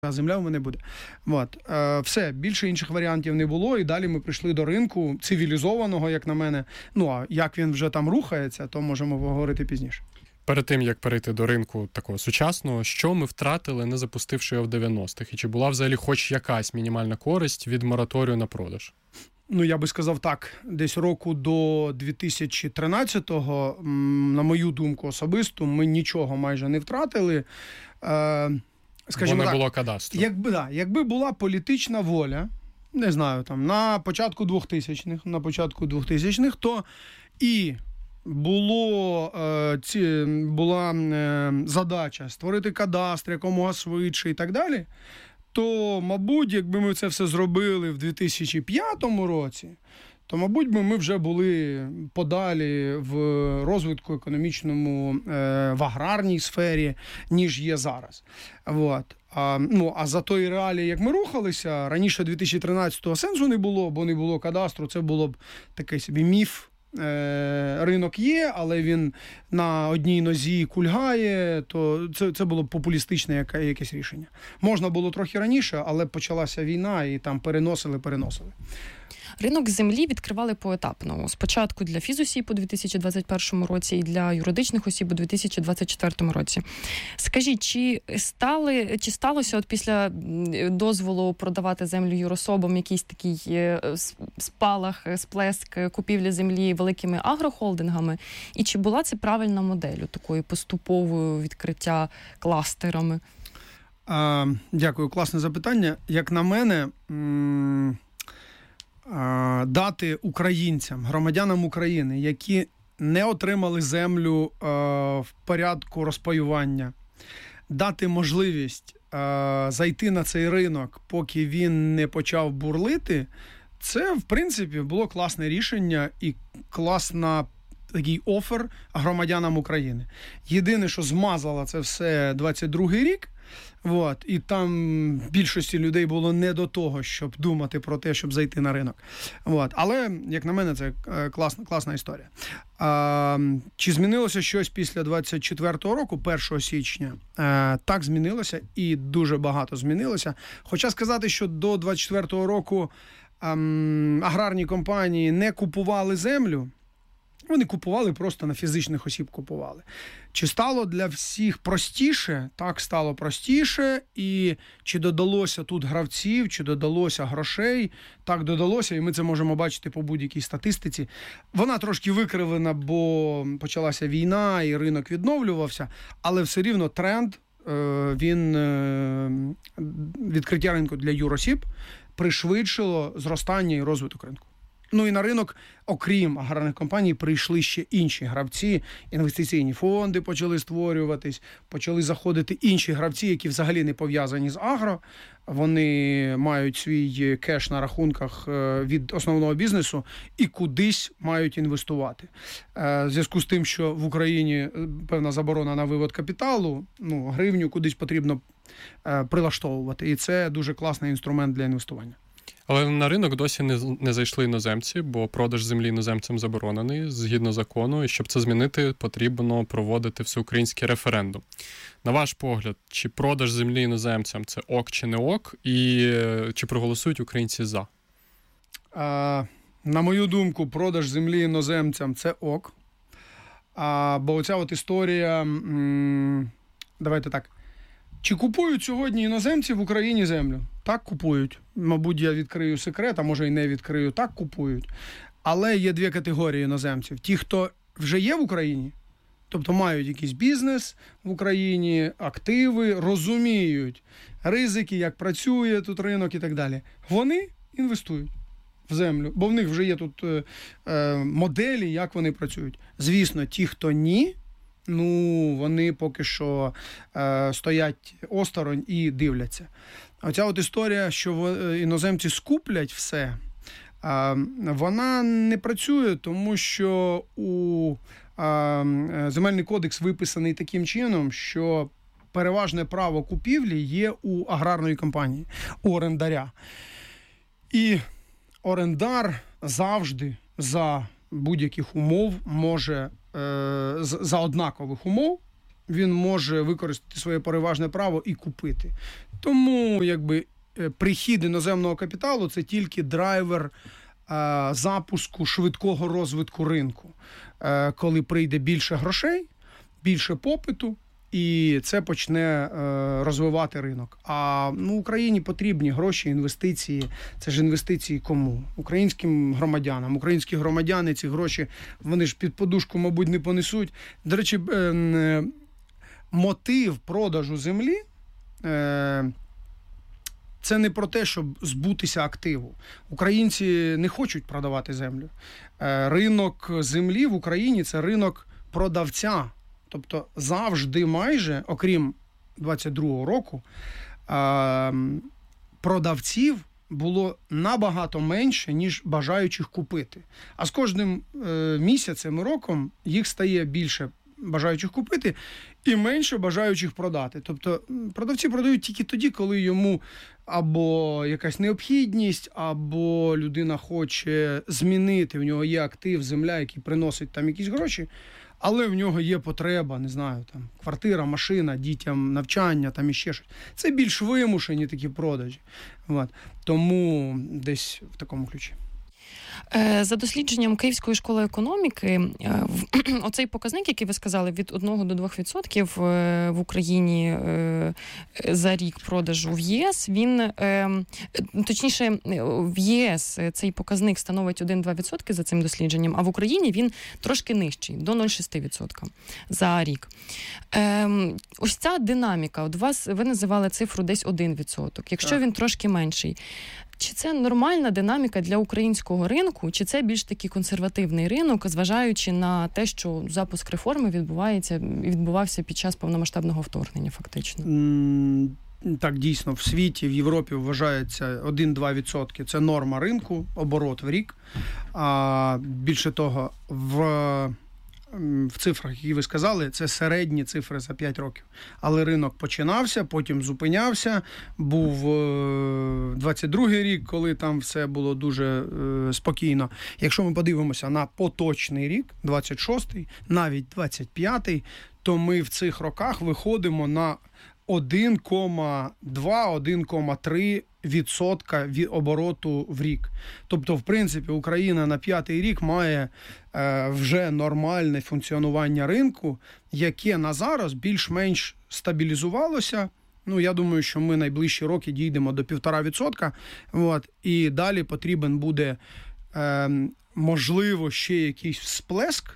а земля в мене буде. Все, більше інших варіантів не було, і далі ми прийшли до ринку цивілізованого, як на мене. А як він вже там рухається, то можемо поговорити пізніше. Перед тим, як перейти до ринку такого сучасного, що ми втратили, не запустивши його в 90-х? І чи була взагалі хоч якась мінімальна користь від мораторію на продаж? Я би сказав так, десь року до 2013-го, на мою думку особисту, ми нічого майже не втратили. Бо не було кадастру. Якби була політична воля, не знаю, там, на початку 2000-х, то і була задача створити кадастр якомога швидше і так далі, то, мабуть, якби ми це все зробили в 2005 році, то, мабуть, ми вже були подалі в розвитку економічному, в аграрній сфері, ніж є зараз. А за той реалії, як ми рухалися, раніше 2013-го сенсу не було, бо не було кадастру, це було б такий собі міф. Ринок є, але він на одній нозі кульгає, то це було б популістичне якесь рішення. Можна було трохи раніше, але почалася війна і там переносили. Ринок землі відкривали поетапно. Спочатку для фізосіб у 2021 році і для юридичних осіб у 2024 році. Скажіть, чи сталося от після дозволу продавати землю юрособам якийсь такий спалах, сплеск купівлі землі великими агрохолдингами? І чи була це правильна модель такої поступової відкриття кластерами? Дякую, класне запитання. Як на мене, дати українцям, громадянам України, які не отримали землю в порядку розпаювання, дати можливість зайти на цей ринок, поки він не почав бурлити, це, в принципі, було класне рішення і класна такий офер громадянам України. Єдине, що змазало це все 22-й рік, і там більшості людей було не до того, щоб думати про те, щоб зайти на ринок. Але, як на мене, це класна історія. Чи змінилося щось після 24-го року, 1 січня? Так, змінилося і дуже багато змінилося. Хоча сказати, що до 24-го року аграрні компанії не купували землю, вони купували, просто на фізичних осіб купували. Чи стало для всіх простіше? Так, стало простіше. І чи додалося тут гравців, чи додалося грошей? Так, додалося, і ми це можемо бачити по будь-якій статистиці. Вона трошки викривлена, бо почалася війна і ринок відновлювався, але все рівно тренд, відкриття ринку для юросіб пришвидшило зростання і розвиток ринку. І на ринок, окрім аграрних компаній, прийшли ще інші гравці, інвестиційні фонди почали створюватись, почали заходити інші гравці, які взагалі не пов'язані з агро. Вони мають свій кеш на рахунках від основного бізнесу і кудись мають інвестувати. В зв'язку з тим, що в Україні певна заборона на вивод капіталу, гривню кудись потрібно прилаштовувати. І це дуже класний інструмент для інвестування. Але на ринок досі не зайшли іноземці, бо продаж землі іноземцям заборонений згідно закону, і щоб це змінити, потрібно проводити всеукраїнський референдум. На ваш погляд, чи продаж землі іноземцям – це ок чи не ок, і чи проголосують українці за? На мою думку, продаж землі іноземцям – це ок. Бо оця історія, давайте так, чи купують сьогодні іноземці в Україні землю? Так, купують. Мабуть, я відкрию секрет, а може і не відкрию. Так, купують. Але є дві категорії іноземців. Ті, хто вже є в Україні, тобто мають якийсь бізнес в Україні, активи, розуміють ризики, як працює тут ринок і так далі. Вони інвестують в землю, бо в них вже є тут моделі, як вони працюють. Звісно, ті, хто ні, вони поки що стоять осторонь і дивляться. Оця історія, що іноземці скуплять все, вона не працює, тому що Земельний кодекс виписаний таким чином, що переважне право купівлі є у аграрної компанії, у орендаря. І орендар завжди за будь-яких умов може, за однакових умов, він може використати своє переважне право і купити. Тому, прихід іноземного капіталу – це тільки драйвер запуску швидкого розвитку ринку. Коли прийде більше грошей, більше попиту, і це почне розвивати ринок. А Україні потрібні гроші, інвестиції. Це ж інвестиції кому? Українським громадянам. Українські громадяни ці гроші, вони ж під подушку, мабуть, не понесуть. До речі, мотив продажу землі це не про те, щоб збутися активу. Українці не хочуть продавати землю. Ринок землі в Україні – це ринок продавця. Тобто завжди майже, окрім 22-го року, продавців було набагато менше, ніж бажаючих купити. А з кожним місяцем і роком їх стає більше бажаючих купити і менше бажаючих продати. Тобто продавці продають тільки тоді, коли йому або якась необхідність, або людина хоче змінити, в нього є актив, земля, який приносить там якісь гроші, але в нього є потреба, не знаю, там квартира, машина, дітям навчання, там іще щось. Це більш вимушені такі продажі. От. Тому десь в такому ключі. За дослідженням Київської школи економіки, оцей показник, який ви сказали, від 1 до 2% в Україні за рік продажу в ЄС, він, точніше, в ЄС цей показник становить 1-2% за цим дослідженням, а в Україні він трошки нижчий, до 0,6% за рік. Ось ця динаміка, от ви називали цифру десь 1%, якщо він трошки менший. Чи це нормальна динаміка для українського ринку, чи це більш такий консервативний ринок, зважаючи на те, що запуск реформи відбувався під час повномасштабного вторгнення, фактично? Так, дійсно, в світі, в Європі вважається 1-2%. Це норма ринку, оборот в рік. А більше того, в цифрах, які ви сказали, це середні цифри за 5 років. Але ринок починався, потім зупинявся. Був 22-й рік, коли там все було дуже спокійно. Якщо ми подивимося на поточний рік, 26-й, навіть 25-й, то ми в цих роках виходимо на 1,2-1,3% від обороту в рік. Тобто, в принципі, Україна на 5-й рік має вже нормальне функціонування ринку, яке на зараз більш-менш стабілізувалося. Я думаю, що ми найближчі роки дійдемо до 1,5%. От, і далі потрібен буде, можливо, ще якийсь всплеск.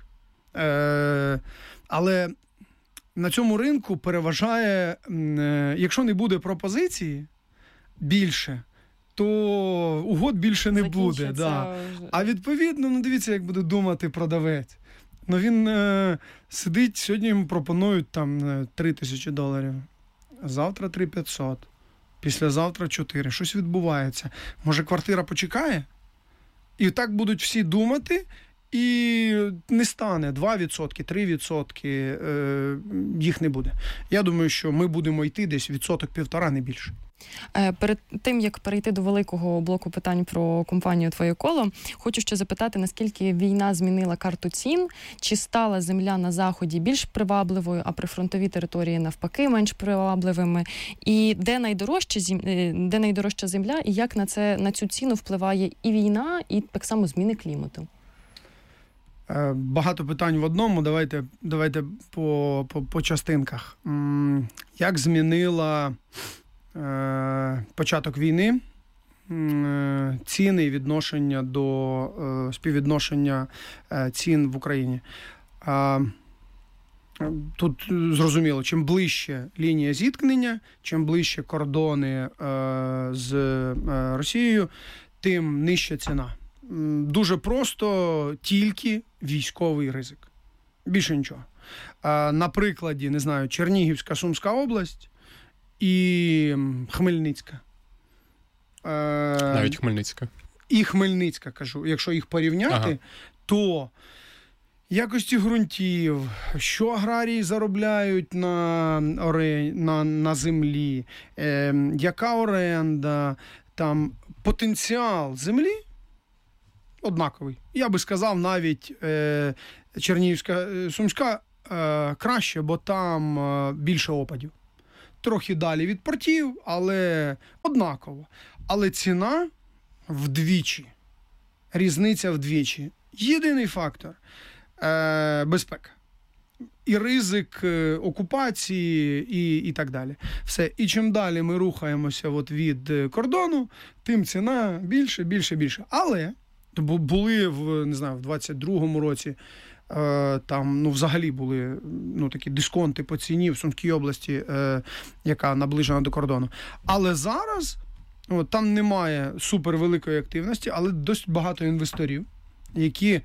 Але на цьому ринку переважає, якщо не буде пропозиції більше, то угод більше не буде. Да. А відповідно, дивіться, як буде думати продавець. Він сидить, сьогодні йому пропонують там $3,000, завтра 3,500, післязавтра 4. Щось відбувається. Може, квартира почекає? І так будуть всі думати, і не стане 2%, 3%, їх не буде. Я думаю, що ми будемо йти десь 1-1,5%, не більше. Перед тим, як перейти до великого блоку питань про компанію «Твоє коло», хочу ще запитати, наскільки війна змінила карту цін, чи стала земля на Заході більш привабливою, а прифронтові території навпаки менш привабливими, і де найдорожча земля, і як на цю ціну впливає і війна, і так само зміни клімату? Багато питань в одному, давайте по частинках. Як змінила початок війни ціни і відношення до співвідношення цін в Україні? Тут зрозуміло, чим ближче лінія зіткнення, чим ближче кордони з Росією, тим нижча ціна. Дуже просто тільки військовий ризик. Більше нічого. На прикладі, не знаю, Чернігівська, Сумська область і Хмельницька. Навіть Хмельницька. І Хмельницька, кажу. Якщо їх порівняти, то якості ґрунтів, що аграрії заробляють на землі, яка оренда, там потенціал землі однаковий. Я би сказав, навіть Чернігівська, Сумська краще, бо там більше опадів. Трохи далі від портів, але однаково. Але ціна вдвічі. Різниця вдвічі. Єдиний фактор – безпека. І ризик окупації, і так далі. Все. І чим далі ми рухаємося від кордону, тим ціна більше. Але були в 22-му році, там взагалі були такі дисконти по ціні в Сумській області, яка наближена до кордону. Але зараз там немає супервеликої активності, але досить багато інвесторів, які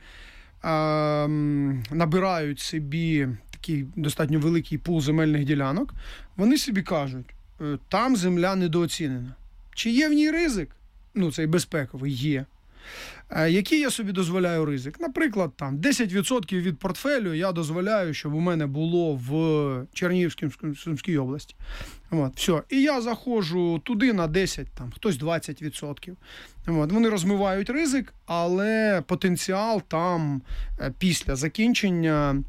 набирають собі такий достатньо великий пул земельних ділянок, вони собі кажуть, там земля недооцінена. Чи є в ній ризик? Цей безпековий є. Який я собі дозволяю ризик? Наприклад, там 10% від портфелю я дозволяю, щоб у мене було в Чернігівській, Сумській області. Все. І я заходжу туди на 10, там, хтось 20%. Вони розмивають ризик, але потенціал там після закінчення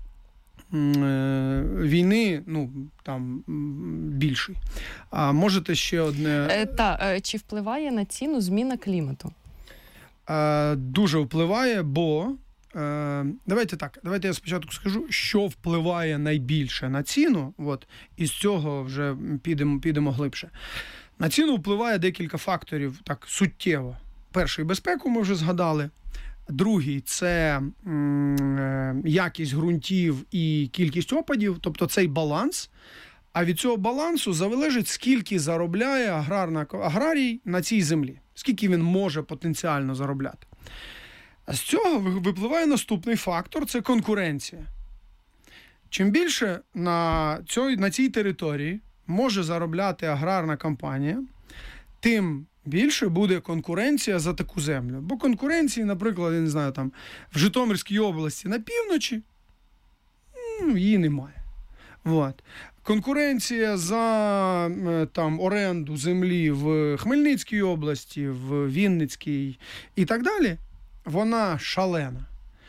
війни, там більший. А можете ще одне... Чи впливає на ціну зміна клімату? Дуже впливає, бо давайте я спочатку скажу, що впливає найбільше на ціну, і з цього вже підемо глибше. На ціну впливає декілька факторів так суттєво. Перший – безпеку ми вже згадали. Другий – це якість ґрунтів і кількість опадів, тобто цей баланс. А від цього балансу залежить, скільки заробляє аграрій на цій землі. Скільки він може потенціально заробляти. З цього випливає наступний фактор – це конкуренція. Чим більше на цій території може заробляти аграрна компанія, тим більше буде конкуренція за таку землю. Бо конкуренції, наприклад, я не знаю, там в Житомирській області на півночі, її немає. Конкуренція за оренду землі в Хмельницькій області, в Вінницькій і так далі, вона шалена.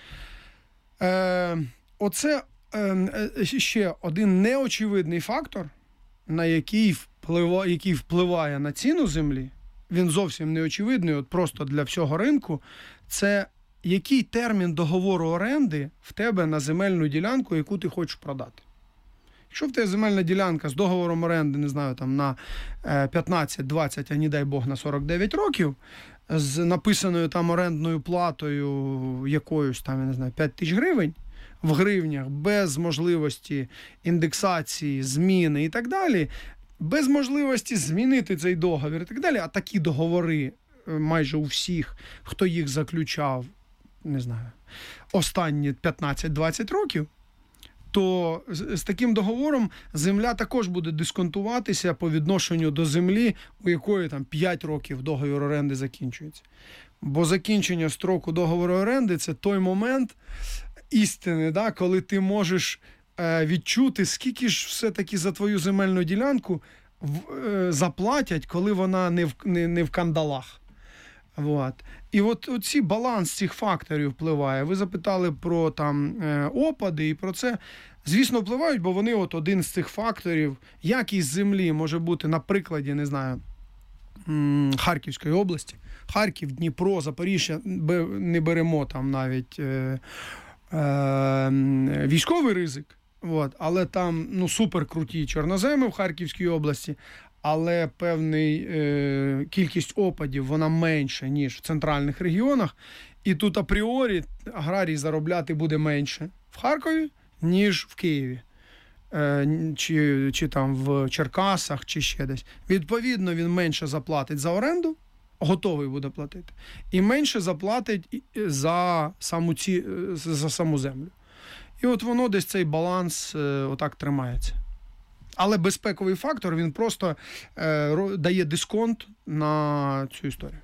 Оце ще один неочевидний фактор, який впливає на ціну землі. Він зовсім неочевидний, просто для всього ринку. Це який термін договору оренди в тебе на земельну ділянку, яку ти хочеш продати. Якщо в тебе земельна ділянка з договором оренди, не знаю, там на 15, 20, а не дай Бог на 49 років, з написаною там орендною платою якоюсь там, я не знаю, 5 тисяч гривень в гривнях, без можливості індексації, зміни і так далі, без можливості змінити цей договір і так далі, а такі договори майже у всіх, хто їх заключав, не знаю, останні 15-20 років, то з таким договором земля також буде дисконтуватися по відношенню до землі, у якої там 5 років договір оренди закінчується. Бо закінчення строку договору оренди – це той момент істини, коли ти можеш відчути, скільки ж все-таки за твою земельну ділянку заплатять, коли вона не в кандалах. І оці баланс цих факторів впливає. Ви запитали про там опади і про це. Звісно, впливають, бо вони один з цих факторів. Якість землі може бути на прикладі, не знаю, Харківської області. Харків, Дніпро, Запоріжжя, не беремо там навіть військовий ризик. Але там суперкруті чорноземи в Харківській області. Але певний кількість опадів, вона менша, ніж в центральних регіонах. І тут апріорі аграрій заробляти буде менше в Харкові, ніж в Києві. Чи там в Черкасах, чи ще десь. Відповідно, він менше заплатить за оренду, готовий буде платити, і менше заплатить за саму землю. І воно десь цей баланс отак тримається. Але безпековий фактор, він просто дає дисконт на цю історію.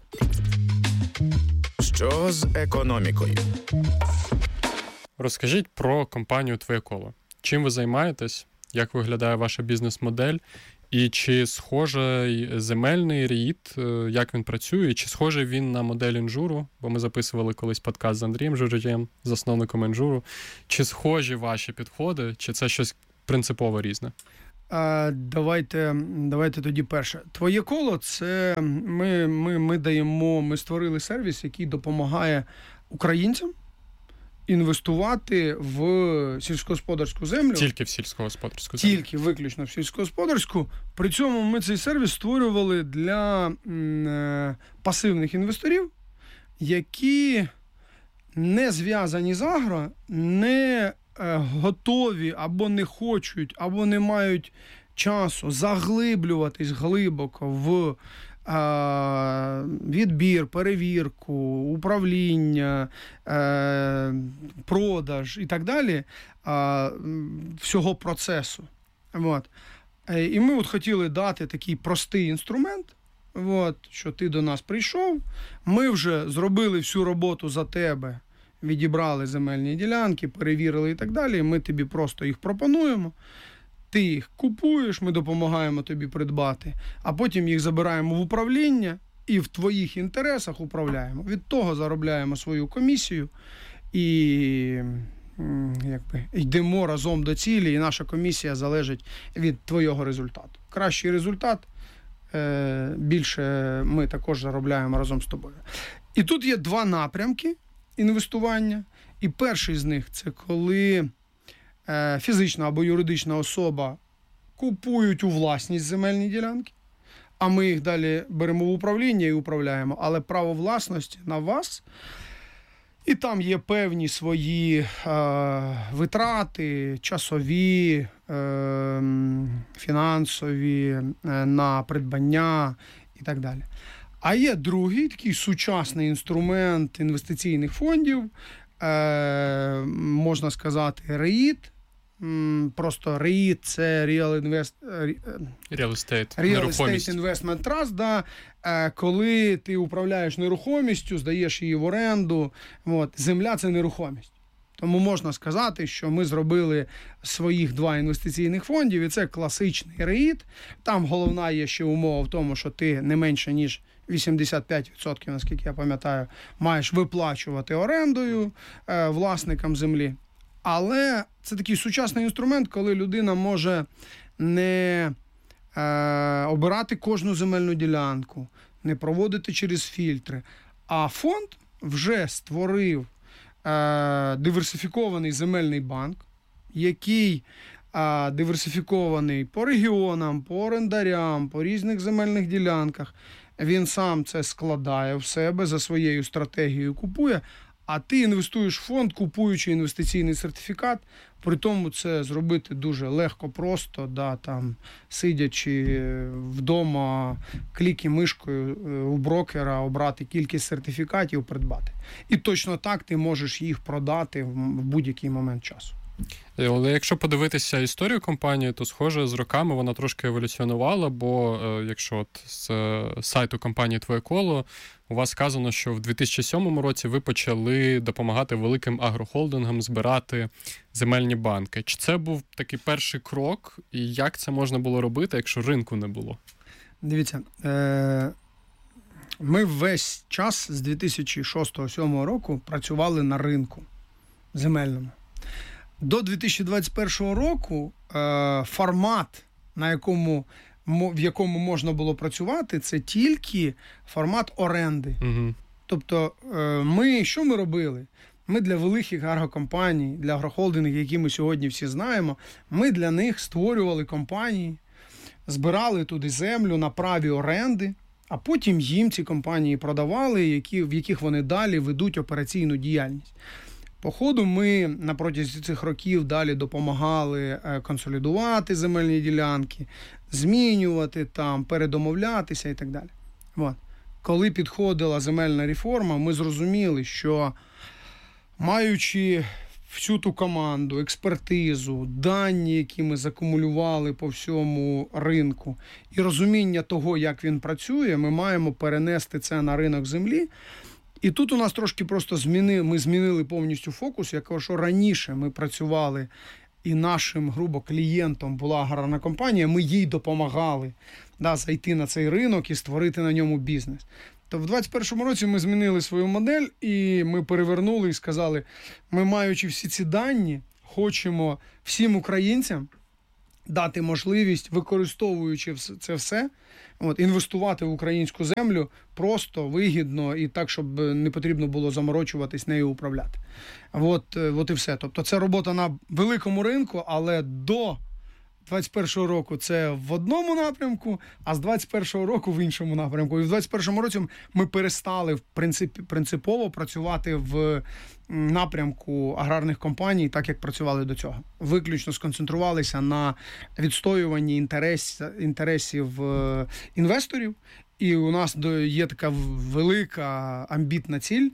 Що з економікою? Розкажіть про компанію «Твоє коло». Чим ви займаєтесь? Як виглядає ваша бізнес-модель? І чи схожий земельний REIT, як він працює, чи схожий він на модель інжуру, бо ми записували колись подкаст з Андрієм Журжієм, засновником інжуру. Чи схожі ваші підходи, чи це щось принципово різне? Давайте тоді перше. Твоє коло – це ми створили сервіс, який допомагає українцям інвестувати в сільськогосподарську землю. Тільки в сільськогосподарську землю. Тільки, виключно в сільськогосподарську. При цьому ми цей сервіс створювали для пасивних інвесторів, які не зв'язані з агро, не готові або не хочуть, або не мають часу заглиблюватись глибоко в відбір, перевірку, управління, продаж і так далі всього процесу. От. І ми хотіли дати такий простий інструмент, що ти до нас прийшов, ми вже зробили всю роботу за тебе, відібрали земельні ділянки, перевірили і так далі, ми тобі просто їх пропонуємо. Ти їх купуєш, ми допомагаємо тобі придбати, а потім їх забираємо в управління і в твоїх інтересах управляємо. Від того заробляємо свою комісію і йдемо разом до цілі, і наша комісія залежить від твого результату. Кращий результат, більше ми також заробляємо разом з тобою. І тут є два напрямки інвестування. І перший з них – це коли фізична або юридична особа купують у власність земельні ділянки, а ми їх далі беремо в управління і управляємо, але право власності на вас. І там є певні свої витрати, часові, фінансові, на придбання і так далі. А є другий такий сучасний інструмент інвестиційних фондів, можна сказати, REIT. Просто REIT – це Real Estate Investment Trust, да, коли ти управляєш нерухомістю, здаєш її в оренду. Земля – це нерухомість. Тому можна сказати, що ми зробили своїх два інвестиційних фондів, і це класичний REIT. Там головна є ще умова в тому, що ти не менше, ніж 85%, наскільки я пам'ятаю, маєш виплачувати орендою власникам землі. Але це такий сучасний інструмент, коли людина може не обирати кожну земельну ділянку, не проводити через фільтри. А фонд вже створив диверсифікований земельний банк, який диверсифікований по регіонам, по орендарям, по різних земельних ділянках. Він сам це складає в себе, за своєю стратегією купує, а ти інвестуєш в фонд, купуючи інвестиційний сертифікат. При тому це зробити дуже легко, просто, да, там, сидячи вдома, кліки мишкою у брокера, обрати кількість сертифікатів, придбати. І точно так ти можеш їх продати в будь-який момент часу. Але якщо подивитися історію компанії, то, схоже, з роками вона трошки еволюціонувала, бо якщо от з сайту компанії «Твоє коло» у вас сказано, що в 2007 році ви почали допомагати великим агрохолдингам збирати земельні банки. Чи це був такий перший крок, і як це можна було робити, якщо ринку не було? Дивіться, ми весь час з 2006-2007 року працювали на ринку земельному. До 2021 року формат, в якому можна було працювати, це тільки формат оренди. Угу. Тобто що ми робили? Ми для великих агрокомпаній, для агрохолдингів, які ми сьогодні всі знаємо, ми для них створювали компанії, збирали туди землю на праві оренди, а потім їм ці компанії продавали, в яких вони далі ведуть операційну діяльність. По ходу ми на протязі цих років далі допомагали консолідувати земельні ділянки, змінювати там, передомовлятися і так далі. Коли підходила земельна реформа, ми зрозуміли, що маючи всю ту команду, експертизу, дані, які ми закумулювали по всьому ринку, і розуміння того, як він працює, ми маємо перенести це на ринок землі. І тут у нас трошки просто ми змінили повністю фокус, якщо раніше ми працювали і нашим, грубо, клієнтом була аграрна компанія, ми їй допомагали зайти на цей ринок і створити на ньому бізнес. То в 2021 році ми змінили свою модель і ми перевернули і сказали, ми, маючи всі ці дані, хочемо всім українцям дати можливість, використовуючи це все, інвестувати в українську землю просто, вигідно і так, щоб не потрібно було заморочуватись нею управляти. От і все. Тобто це робота на великому ринку, але до 21-го року це в одному напрямку, а з 21-го року в іншому напрямку. І в 21-му році ми перестали принципово працювати в напрямку аграрних компаній, так як працювали до цього. Виключно сконцентрувалися на відстоюванні інтересів інвесторів. І у нас є така велика амбітна ціль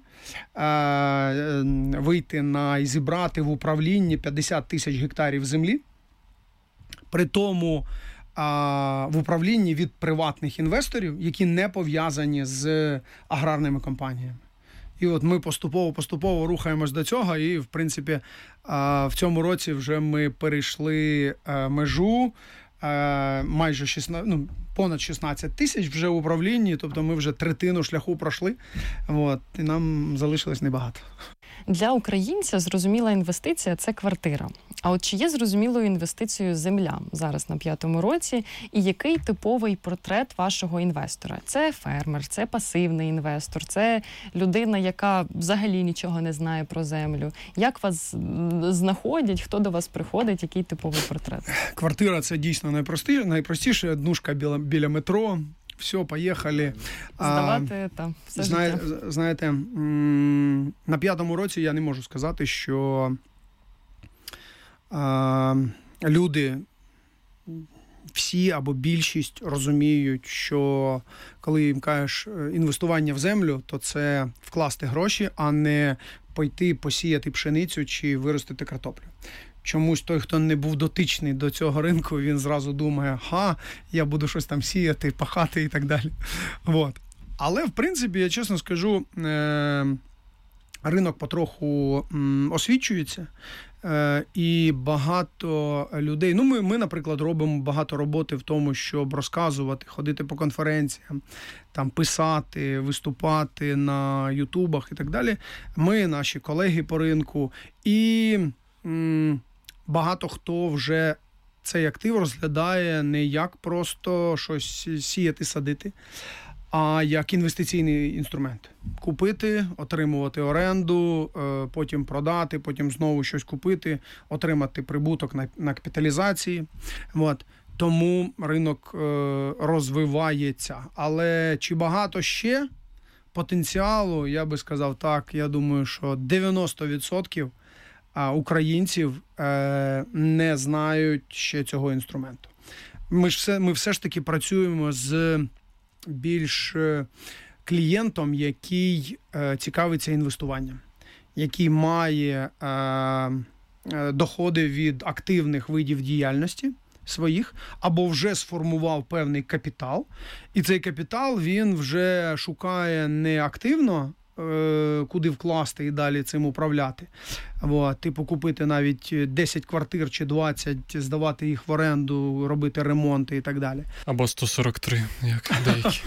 вийти і зібрати в управлінні 50 тисяч гектарів землі. При тому в управлінні від приватних інвесторів, які не пов'язані з аграрними компаніями. І от ми поступово рухаємось до цього, і, в принципі, в цьому році вже ми перейшли межу майже понад 16 тисяч вже в управлінні, тобто ми вже третину шляху пройшли, і нам залишилось небагато. Для українця зрозуміла інвестиція – це квартира. А от чи є зрозумілою інвестицією земля зараз на 5-му році? І який типовий портрет вашого інвестора? Це фермер, це пасивний інвестор, це людина, яка взагалі нічого не знає про землю. Як вас знаходять, хто до вас приходить, який типовий портрет? Квартира – це дійсно найпростіше, однушка біля метро. Все, поїхали. Здавати все життя. Знаєте, на 5-му році я не можу сказати, що люди всі або більшість розуміють, що коли їм кажеш інвестування в землю, то це вкласти гроші, а не пойти посіяти пшеницю чи виростити картоплю. Чомусь той, хто не був дотичний до цього ринку, він зразу думає, я буду щось там сіяти, пахати і так далі. Але, в принципі, я чесно скажу, ринок потроху освічується, і багато людей, ми, наприклад, робимо багато роботи в тому, щоб розказувати, ходити по конференціям, там писати, виступати на ютубах і так далі. Ми, наші колеги по ринку, і багато хто вже цей актив розглядає не як просто щось сіяти, садити, а як інвестиційний інструмент. Купити, отримувати оренду, потім продати, потім знову щось купити, отримати прибуток на капіталізації. Тому ринок розвивається. Але чи багато ще потенціалу, я би сказав так, я думаю, що 90% українців не знають ще цього інструменту. Ми все ж таки працюємо з більш клієнтом, який цікавиться інвестуванням, який має доходи від активних видів діяльності своїх, або вже сформував певний капітал, і цей капітал він вже шукає не активно, куди вкласти і далі цим управляти. Типу купити навіть 10 квартир чи 20, здавати їх в оренду, робити ремонти і так далі. Або 143, як деякі.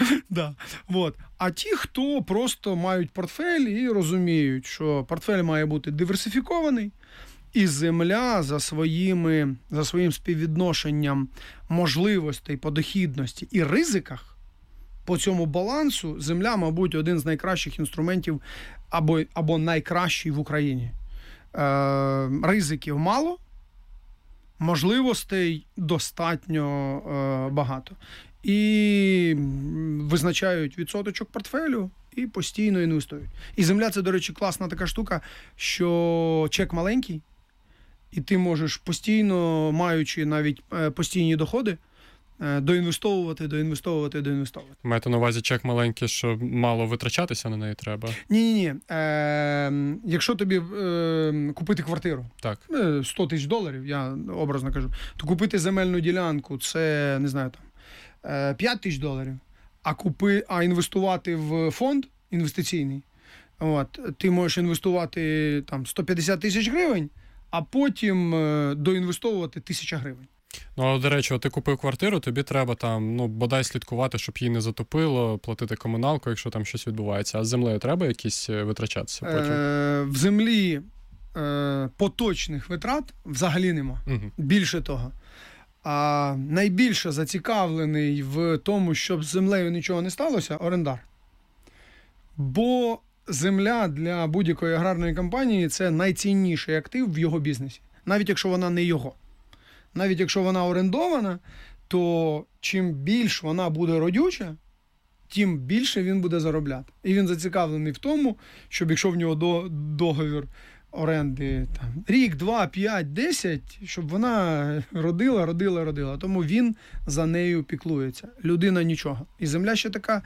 А ті, хто просто мають портфель і розуміють, що портфель має бути диверсифікований, і земля за своїм співвідношенням можливостей по дохідності і ризиках, по цьому балансу земля, мабуть, один з найкращих інструментів або найкращий в Україні. Ризиків мало, можливостей достатньо багато. І визначають відсоточок портфелю і постійно інвестують. І земля – це, до речі, класна така штука, що чек маленький, і ти можеш постійно, маючи навіть постійні доходи, доінвестовувати. Маєте на увазі чек маленький, що мало витрачатися на неї треба? Ні. Якщо тобі купити квартиру, так. $100 тисяч, я образно кажу, то купити земельну ділянку, це, не знаю, $5 тисяч, а інвестувати в фонд інвестиційний, ти можеш інвестувати 150 тисяч гривень, а потім доінвестовувати 1000 гривень. Ну, до речі, ти купив квартиру, тобі треба там, бодай слідкувати, щоб її не затопило, платити комуналку, якщо там щось відбувається. А з землею треба якісь витрачатися потім? В землі поточних витрат взагалі нема. Більше того. А найбільше зацікавлений в тому, щоб з землею нічого не сталося, орендар. Бо земля для будь-якої аграрної компанії – це найцінніший актив в його бізнесі. Навіть якщо вона не його. Навіть якщо вона орендована, то чим більш вона буде родюча, тим більше він буде заробляти. І він зацікавлений в тому, щоб якщо в нього договір оренди рік, 2, 5, 10, щоб вона родила. Тому він за нею піклується. Людина нічого. І земля ще така...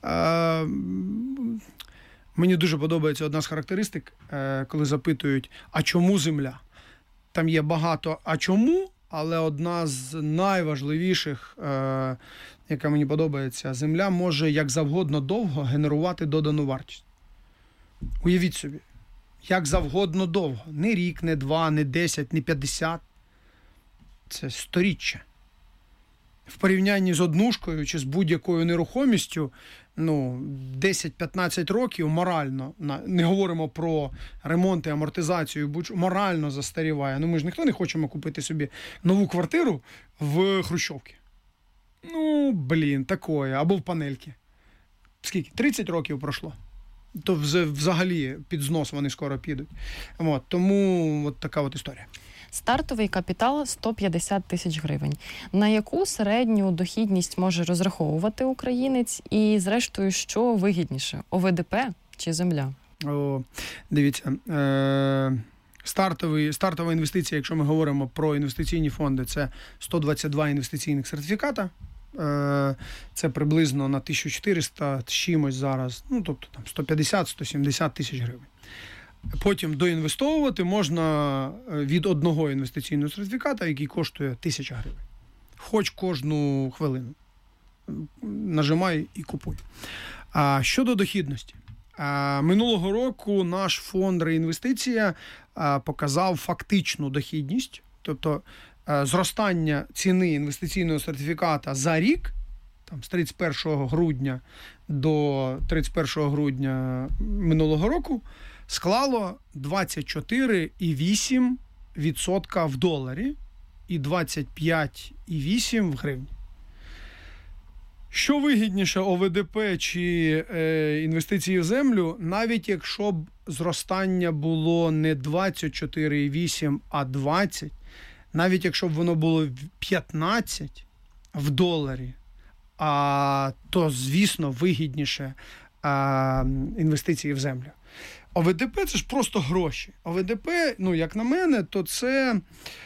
Мені дуже подобається одна з характеристик, коли запитують, а чому земля? Там є багато «а чому?», але одна з найважливіших, яка мені подобається, земля може як завгодно довго генерувати додану вартість. Уявіть собі, як завгодно довго. Не рік, не 2, не 10, не 50. Це сторіччя. В порівнянні з однушкою чи з будь-якою нерухомістю, 10-15 років морально, не говоримо про ремонт і амортизацію, морально застаріває. Ми ж ніхто не хочемо купити собі нову квартиру в хрущовці. Такое. Або в панельки. Скільки? 30 років пройшло. То взагалі під знос вони скоро підуть. Тому така історія. Стартовий капітал – 150 тисяч гривень. На яку середню дохідність може розраховувати українець? І, зрештою, що вигідніше – ОВДП чи земля? Дивіться, стартова інвестиція, якщо ми говоримо про інвестиційні фонди, це 122 інвестиційних сертифіката. Це приблизно на 1400 чимось зараз, тобто 150-170 тисяч гривень. Потім доінвестовувати можна від одного інвестиційного сертифіката, який коштує 1000 гривень. Хоч кожну хвилину. Нажимай і купуй. Щодо дохідності. Минулого року наш фонд «Реінвестиція» показав фактичну дохідність, тобто зростання ціни інвестиційного сертифіката за рік, з 31 грудня до 31 грудня минулого року, склало 24,8% в доларі і 25,8% в гривні. Що вигідніше, ОВДП чи інвестиції в землю, навіть якщо б зростання було не 24,8, а 20, навіть якщо б воно було 15 в доларі, то, звісно, вигідніше інвестиції в землю. ОВДП – це ж просто гроші. ОВДП, як на мене, то це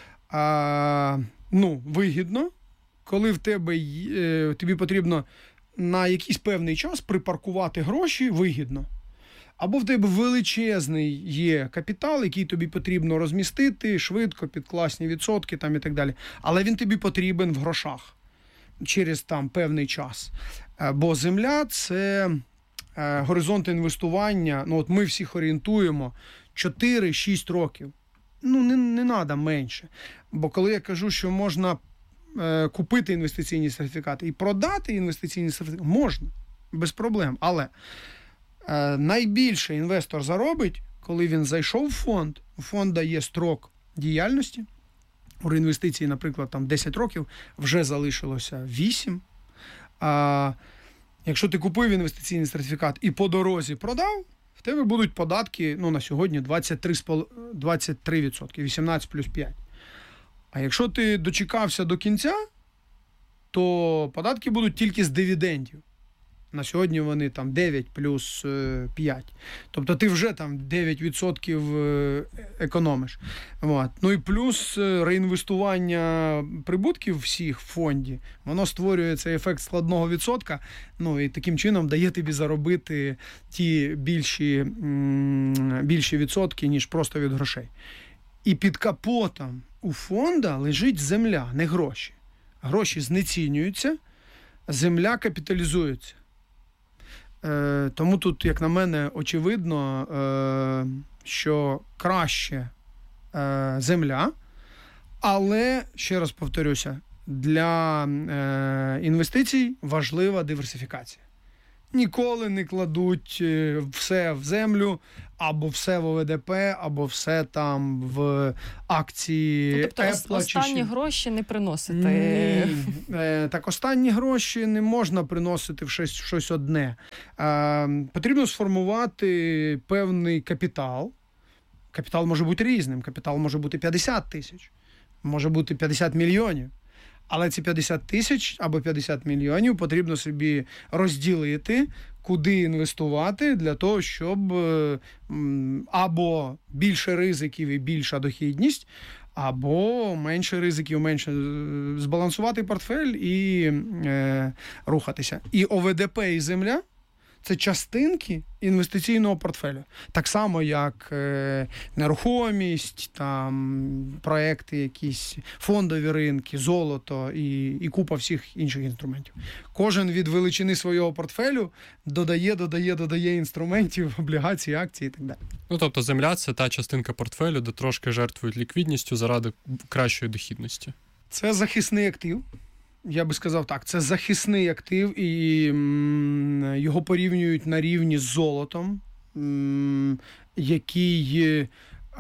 вигідно, коли тобі потрібно на якийсь певний час припаркувати гроші, вигідно. Або в тебе величезний є капітал, який тобі потрібно розмістити швидко, під класні відсотки і так далі. Але він тобі потрібен в грошах через певний час. Бо земля – це горизонт інвестування, ми всіх орієнтуємо 4-6 років. Не треба менше. Бо коли я кажу, що можна купити інвестиційні сертифікати і продати інвестиційні сертифікати, можна, без проблем. Але найбільше інвестор заробить, коли він зайшов в фонд, у фонду є строк діяльності, у реінвестиції, наприклад, 10 років, вже залишилося 8. Якщо ти купив інвестиційний сертифікат і по дорозі продав, в тебе будуть податки на сьогодні 23%, 18 плюс 5. А якщо ти дочекався до кінця, то податки будуть тільки з дивідендів. На сьогодні вони 9 плюс 5. Тобто ти вже 9% економиш. І плюс реінвестування прибутків всіх в фонді, воно створює цей ефект складного відсотка, і таким чином дає тобі заробити ті більші відсотки, ніж просто від грошей. І під капотом у фонда лежить земля, не гроші. Гроші знецінюються, земля капіталізується. Тому тут, як на мене, очевидно, що краще земля. Але, ще раз повторюся, для інвестицій важлива диверсифікація. Ніколи не кладуть все в землю, або все в ОВДП, або все там в акції тобто Apple. Останні гроші не приносити. Ні. Так, останні гроші не можна приносити в щось одне. Потрібно сформувати певний капітал. Капітал може бути різним. Капітал може бути 50 тисяч, може бути 50 мільйонів. Але ці 50 тисяч або 50 мільйонів потрібно собі розділити, куди інвестувати для того, щоб або більше ризиків і більша дохідність, або менше ризиків, менше збалансувати портфель і рухатися. І ОВДП і земля – це частинки інвестиційного портфелю. Так само, як нерухомість, там, проекти якісь, фондові ринки, золото і купа всіх інших інструментів. Кожен від величини свого портфелю додає інструментів, облігацій, акцій і так далі. Ну, тобто земля – це та частинка портфелю, де трошки жертвують ліквідністю заради кращої дохідності. Це захисний актив. Я би сказав так, це захисний актив, і його порівнюють на рівні з золотом, який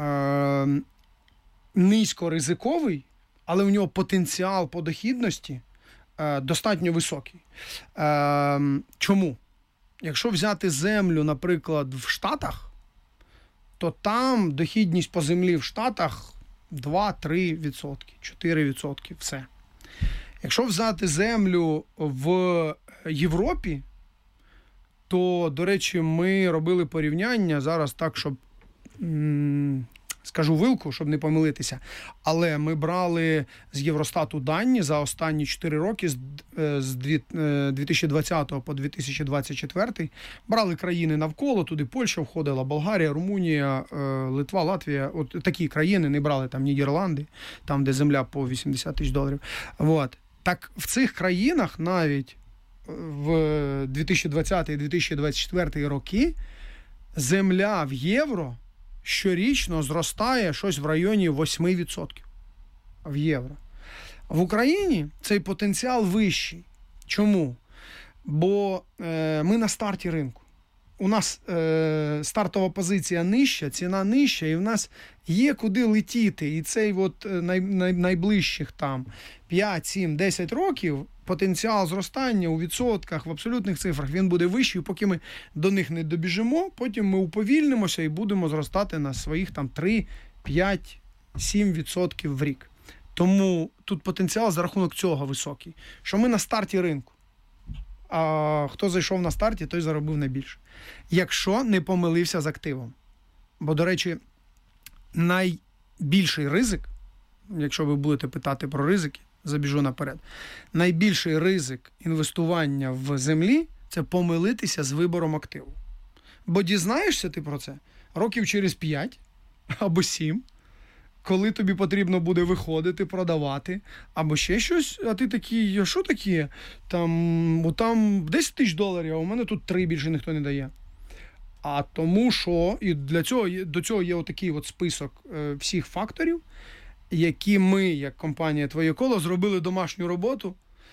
низькоризиковий, але у нього потенціал по дохідності достатньо високий. Чому? Якщо взяти землю, наприклад, в Штатах, то там дохідність по землі в Штатах 2-3%, 4%, все. Якщо взяти землю в Європі, то, до речі, ми робили порівняння зараз так, щоб, скажу вилку, щоб не помилитися, але ми брали з Євростату дані за останні 4 роки, з 2020 по 2024, брали країни навколо, туди Польща входила, Болгарія, Румунія, Литва, Латвія, от такі країни, не брали там Нідерланди, там, де земля по 80 тисяч доларів. Вот. Так в цих країнах навіть в 2020 і 2024 роки земля в євро щорічно зростає щось в районі 8% в євро. В Україні цей потенціал вищий. Чому? Бо ми на старті ринку. У нас стартова позиція нижча, ціна нижча, і в нас є куди летіти. І цей от найближчих там 5, 7, 10 років потенціал зростання у відсотках, в абсолютних цифрах, він буде вищий, поки ми до них не добіжимо, потім ми уповільнимося і будемо зростати на своїх там 3, 5, 7% в рік. Тому тут потенціал за рахунок цього високий, що ми на старті ринку. А хто зайшов на старті, той заробив найбільше. Якщо не помилився з активом. Бо, до речі, найбільший ризик, якщо ви будете питати про ризики, забіжу наперед, найбільший ризик інвестування в землі – це помилитися з вибором активу. Бо дізнаєшся ти про це років через 5 або 7, коли тобі потрібно буде виходити, продавати, або ще щось, а ти такий, що таке? Там 10 тисяч доларів, а у мене тут 3, більше ніхто не дає. А тому що, і до цього є отакий от список всіх факторів, які ми, як компанія «Твоє коло», зробили домашню роботу,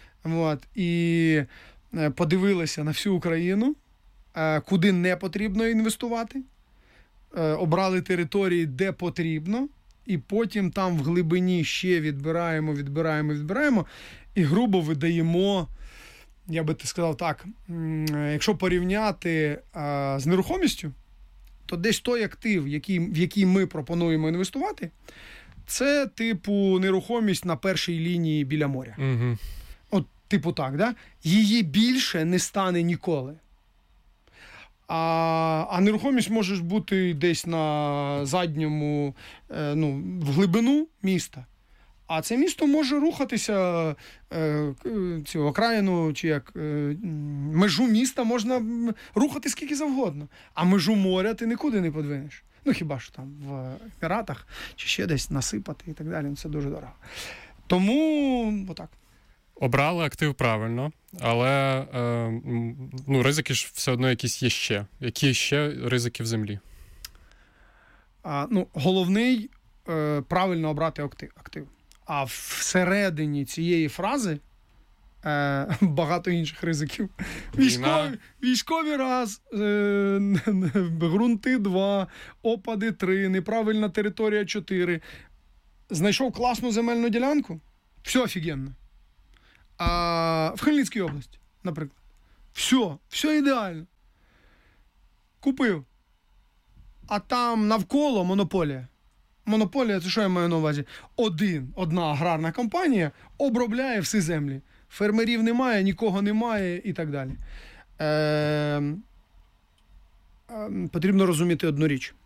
і подивилися на всю Україну, куди не потрібно інвестувати, обрали території, де потрібно, і потім там в глибині ще відбираємо, і грубо видаємо, я би сказав так, якщо порівняти з нерухомістю, то десь той актив, в який ми пропонуємо інвестувати, це типу нерухомість на першій лінії біля моря. Угу. От типу так, да? Її більше не стане ніколи. А нерухомість може бути десь на задньому, в глибину міста. А це місто може рухатися, цю окраїну, чи як межу міста можна рухати скільки завгодно. А межу моря ти нікуди не подвинеш. Хіба що там в Еміратах, чи ще десь насипати і так далі. Це дуже дорого. Тому, отак. Обрали актив правильно, але ризики ж все одно якісь є ще. Які ще ризики в землі? Головний правильно обрати актив. А всередині цієї фрази багато інших ризиків. Військові раз, ґрунти 2, опади 3, неправильна територія 4. Знайшов класну земельну ділянку, все офігенно. А в Хмельницькій області, наприклад. Все ідеально. Купив. А там навколо монополія. Монополія, це що я маю на увазі? Одна аграрна компанія обробляє всі землі. Фермерів немає, нікого немає і так далі. Потрібно розуміти одну річ.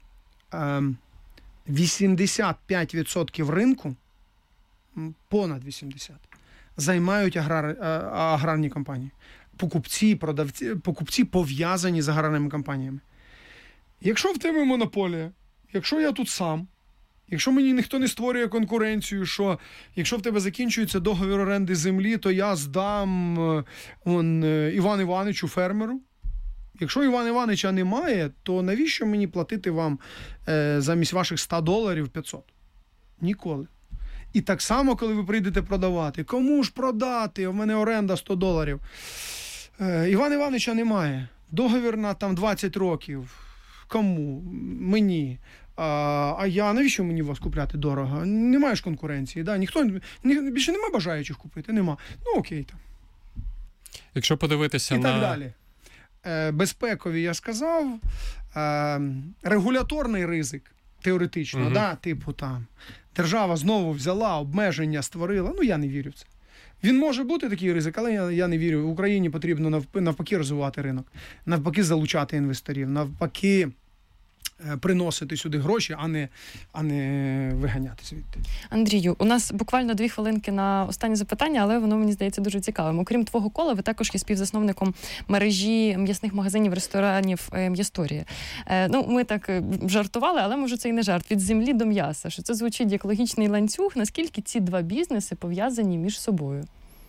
85% ринку, понад 80%, займають аграрні компанії. Покупці пов'язані з аграрними компаніями. Якщо в тебе монополія, якщо я тут сам, якщо мені ніхто не створює конкуренцію, що якщо в тебе закінчується договір оренди землі, то я здам Івану Івановичу, фермеру. Якщо Івана Івановича немає, то навіщо мені платити вам замість ваших $100 500? Ніколи. І так само, коли ви прийдете продавати. Кому ж продати? У мене оренда $100. Івана Івановича немає. Договір на там 20 років. Кому? Мені. А навіщо мені вас купляти дорого? Немає ж конкуренції. Да? Більше немає бажаючих купити? Нема. Ну окей. Там. Якщо подивитися і так далі. Безпекові, я сказав. Регуляторний ризик, теоретично. Да? Типу там, держава знову взяла, обмеження створила. Ну, я не вірю в це. Він може бути такий ризик, але я не вірю. В Україні потрібно навпаки розвивати ринок. Навпаки залучати інвесторів. Навпаки приносити сюди гроші, а не виганяти звідти. Андрію, у нас буквально 2 хвилинки на останнє запитання, але воно, мені здається, дуже цікавим. Окрім твого кола, ви також є співзасновником мережі м'ясних магазинів, ресторанів «М'ясторія». Ми так жартували, але, може, це і не жарт. Від землі до м'яса. Що це звучить як логічний ланцюг. Наскільки ці 2 бізнеси пов'язані між собою?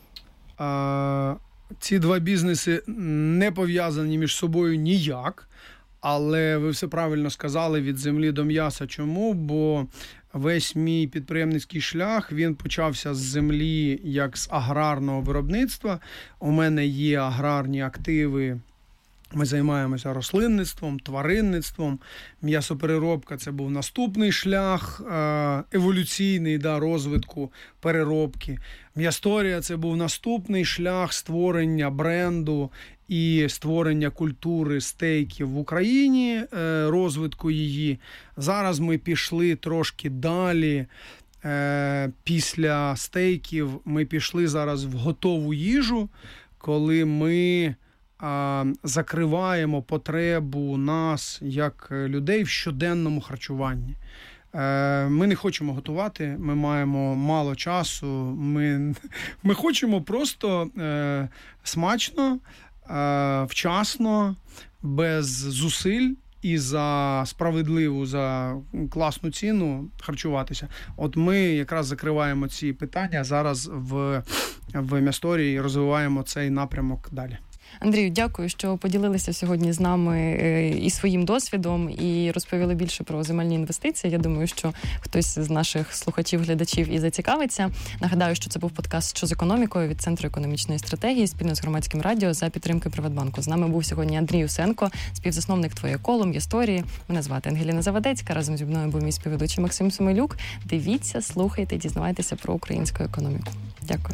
Ці 2 бізнеси не пов'язані між собою ніяк. Але ви все правильно сказали, від землі до м'яса. Чому? Бо весь мій підприємницький шлях, він почався з землі як з аграрного виробництва. У мене є аграрні активи. Ми займаємося рослинництвом, тваринництвом. М'ясопереробка – це був наступний шлях еволюційний розвитку переробки. М'ясторія – це був наступний шлях створення бренду і створення культури стейків в Україні, розвитку її. Зараз ми пішли трошки далі. Після стейків ми пішли зараз в готову їжу, коли ми закриваємо потребу нас, як людей, в щоденному харчуванні. Ми не хочемо готувати, ми маємо мало часу, ми хочемо просто смачно, вчасно, без зусиль і за справедливу, за класну ціну харчуватися. От ми якраз закриваємо ці питання зараз в М'ясторії і розвиваємо цей напрямок далі. Андрію, дякую, що поділилися сьогодні з нами і своїм досвідом, і розповіли більше про земельні інвестиції. Я думаю, що хтось з наших слухачів, глядачів і зацікавиться. Нагадаю, що це був подкаст «Що з економікою» від Центру економічної стратегії спільно з Громадським радіо за підтримки Приватбанку. З нами був сьогодні Андрій Усенко, співзасновник «Твоє коло», «М'ясторії». Мене звати Ангеліна Завадецька. Разом зі мною був мій співведучий Максим Семелюк. Дивіться, слухайте, дізнавайтеся про українську економіку. Дякую.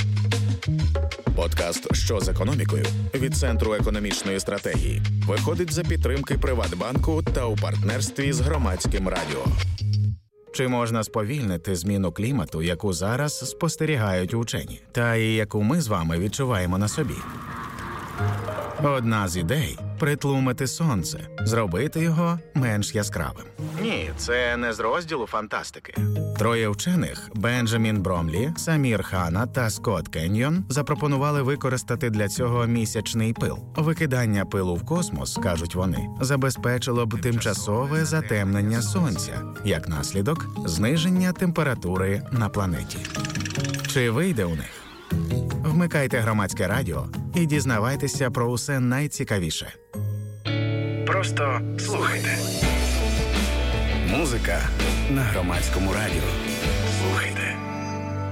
Подкаст «Що з економікою» від Центру економічної стратегії виходить за підтримки Приватбанку та у партнерстві з Громадським радіо. Чи можна сповільнити зміну клімату, яку зараз спостерігають учені, та і яку ми з вами відчуваємо на собі? Одна з ідей – притлумити сонце, зробити його менш яскравим. Ні, це не з розділу фантастики. 3 вчених – Бенджамін Бромлі, Самір Хана та Скотт Кеньйон – запропонували використати для цього місячний пил. Викидання пилу в космос, кажуть вони, забезпечило б тимчасове затемнення сонця, як наслідок – зниження температури на планеті. Чи вийде у них? Вмикайте Громадське радіо і дізнавайтеся про усе найцікавіше. Просто слухайте. Музика на Громадському радіо.